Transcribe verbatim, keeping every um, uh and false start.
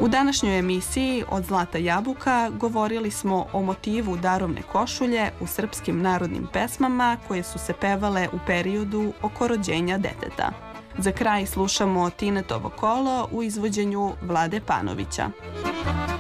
U današnjoj emisiji Od zlata jabuka govorili smo o motivu darovne košulje u srpskim narodnim pesmama koje su se pevale u periodu oko rođenja deteta. Za kraj slušamo Tinetovo kolo u izvođenju Vlade Panovića.